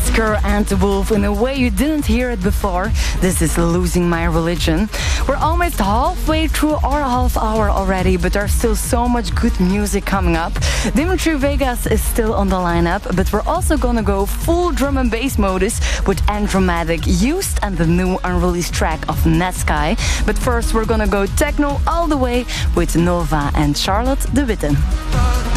Oscar and the Wolf in a way you didn't hear it before. This is Losing My Religion. We're almost halfway through our half hour already, but there's still so much good music coming up. Dimitri Vegas is still on the lineup, but we're also gonna go full drum and bass modus with Andromatic, Used and the new unreleased track of Netsky. But first we're gonna go techno all the way with Nova and Charlotte de Witte.